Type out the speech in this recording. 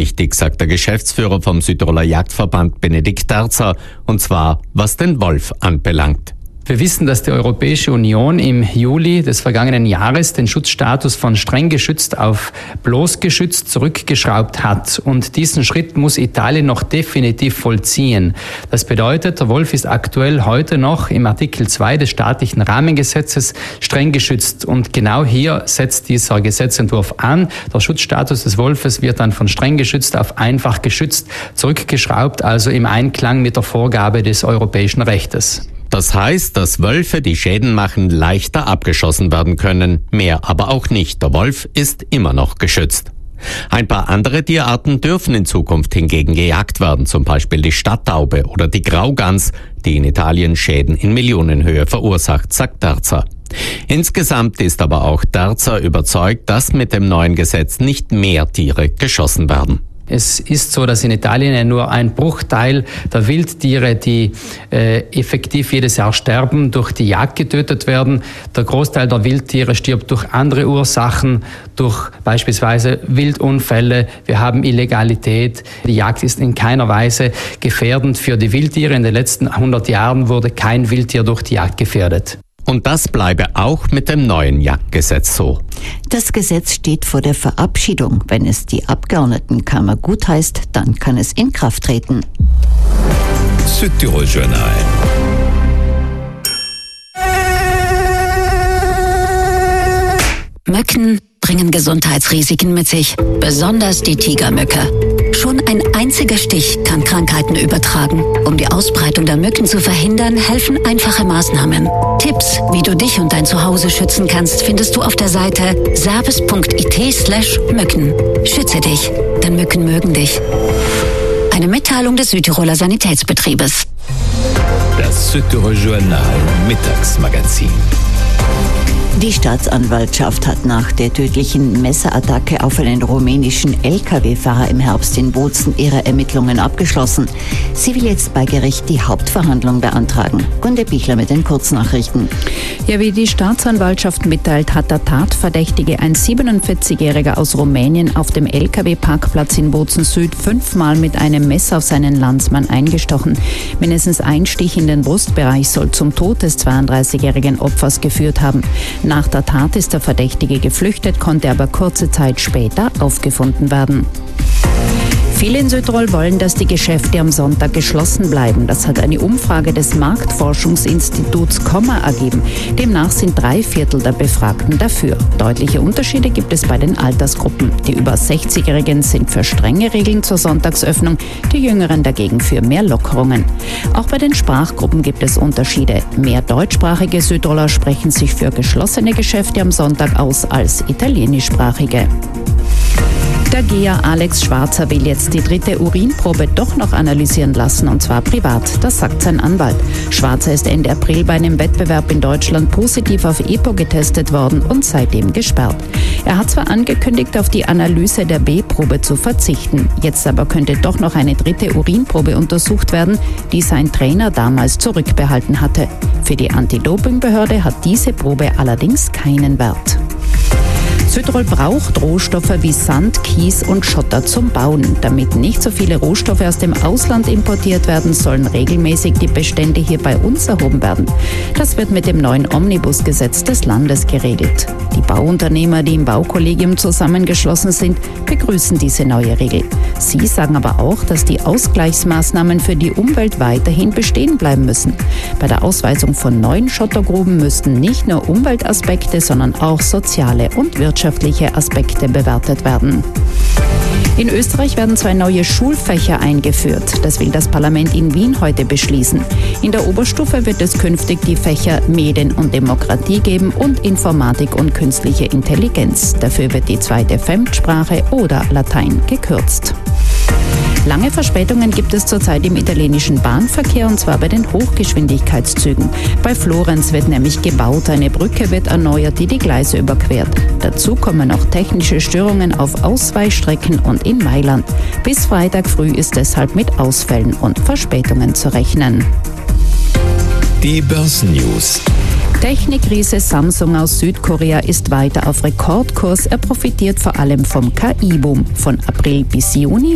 wichtig, sagt der Geschäftsführer vom Südtiroler Jagdverband Benedikt Darzer, und zwar was den Wolf anbelangt. Wir wissen, dass die Europäische Union im Juli des vergangenen Jahres den Schutzstatus von streng geschützt auf bloß geschützt zurückgeschraubt hat. Und diesen Schritt muss Italien noch definitiv vollziehen. Das bedeutet, der Wolf ist aktuell heute noch im Artikel 2 des staatlichen Rahmengesetzes streng geschützt. Und genau hier setzt dieser Gesetzentwurf an. Der Schutzstatus des Wolfes wird dann von streng geschützt auf einfach geschützt zurückgeschraubt, also im Einklang mit der Vorgabe des europäischen Rechtes. Das heißt, dass Wölfe, die Schäden machen, leichter abgeschossen werden können. Mehr aber auch nicht. Der Wolf ist immer noch geschützt. Ein paar andere Tierarten dürfen in Zukunft hingegen gejagt werden, zum Beispiel die Stadttaube oder die Graugans, die in Italien Schäden in Millionenhöhe verursacht, sagt Darzer. Insgesamt ist aber auch Darzer überzeugt, dass mit dem neuen Gesetz nicht mehr Tiere geschossen werden. Es ist so, dass in Italien nur ein Bruchteil der Wildtiere, die effektiv jedes Jahr sterben, durch die Jagd getötet werden. Der Großteil der Wildtiere stirbt durch andere Ursachen, durch beispielsweise Wildunfälle. Wir haben Illegalität. Die Jagd ist in keiner Weise gefährdend für die Wildtiere. In den letzten 100 Jahren wurde kein Wildtier durch die Jagd gefährdet. Und das bleibe auch mit dem neuen Jagdgesetz so. Das Gesetz steht vor der Verabschiedung. Wenn es die Abgeordnetenkammer gutheißt, dann kann es in Kraft treten. Südtirol Journal. Mücken bringen Gesundheitsrisiken mit sich, besonders die Tigermücke. Schon ein einziger Stich kann Krankheiten übertragen. Um die Ausbreitung der Mücken zu verhindern, helfen einfache Maßnahmen. Tipps, wie du dich und dein Zuhause schützen kannst, findest du auf der Seite serbes.it/Mücken. Schütze dich, denn Mücken mögen dich. Eine Mitteilung des Südtiroler Sanitätsbetriebes. Das Südtirol Journal Mittagsmagazin. Die Staatsanwaltschaft hat nach der tödlichen Messerattacke auf einen rumänischen Lkw-Fahrer im Herbst in Bozen ihre Ermittlungen abgeschlossen. Sie will jetzt bei Gericht die Hauptverhandlung beantragen. Gunde Bichler mit den Kurznachrichten. Ja, wie die Staatsanwaltschaft mitteilt, hat der Tatverdächtige, ein 47-Jähriger aus Rumänien, auf dem Lkw-Parkplatz in Bozen Süd 5-mal mit einem Messer auf seinen Landsmann eingestochen. Mindestens ein Stich in den Brustbereich soll zum Tod des 32-jährigen Opfers geführt haben. Nach der Tat ist der Verdächtige geflüchtet, konnte aber kurze Zeit später aufgefunden werden. Viele in Südtirol wollen, dass die Geschäfte am Sonntag geschlossen bleiben. Das hat eine Umfrage des Marktforschungsinstituts Comma ergeben. Demnach sind 3/4 der Befragten dafür. Deutliche Unterschiede gibt es bei den Altersgruppen. Die über 60-Jährigen sind für strenge Regeln zur Sonntagsöffnung, die Jüngeren dagegen für mehr Lockerungen. Auch bei den Sprachgruppen gibt es Unterschiede. Mehr deutschsprachige Südtiroler sprechen sich für geschlossene Geschäfte am Sonntag aus als italienischsprachige. Der Geher Alex Schwarzer will jetzt die 3. Urinprobe doch noch analysieren lassen, und zwar privat. Das sagt sein Anwalt. Schwarzer ist Ende April bei einem Wettbewerb in Deutschland positiv auf EPO getestet worden und seitdem gesperrt. Er hat zwar angekündigt, auf die Analyse der B-Probe zu verzichten. Jetzt aber könnte doch noch eine 3. Urinprobe untersucht werden, die sein Trainer damals zurückbehalten hatte. Für die Anti-Doping-Behörde hat diese Probe allerdings keinen Wert. Südtirol braucht Rohstoffe wie Sand, Kies und Schotter zum Bauen. Damit nicht so viele Rohstoffe aus dem Ausland importiert werden, sollen regelmäßig die Bestände hier bei uns erhoben werden. Das wird mit dem neuen Omnibusgesetz des Landes geregelt. Die Bauunternehmer, die im Baukollegium zusammengeschlossen sind, begrüßen diese neue Regel. Sie sagen aber auch, dass die Ausgleichsmaßnahmen für die Umwelt weiterhin bestehen bleiben müssen. Bei der Ausweisung von neuen Schottergruben müssten nicht nur Umweltaspekte, sondern auch soziale und wirtschaftliche Aspekte bewertet werden. In Österreich werden 2 neue Schulfächer eingeführt. Das will das Parlament in Wien heute beschließen. In der Oberstufe wird es künftig die Fächer Medien und Demokratie geben und Informatik und künstliche Intelligenz. Dafür wird die 2. Fremdsprache oder Latein gekürzt. Lange Verspätungen gibt es zurzeit im italienischen Bahnverkehr, und zwar bei den Hochgeschwindigkeitszügen. Bei Florenz wird nämlich gebaut, eine Brücke wird erneuert, die Gleise überquert. Dazu kommen noch technische Störungen auf Ausweichstrecken und in Mailand. Bis Freitag früh ist deshalb mit Ausfällen und Verspätungen zu rechnen. Die Börsennews. Technikriese Samsung aus Südkorea ist weiter auf Rekordkurs. Er profitiert vor allem vom KI-Boom. Von April bis Juni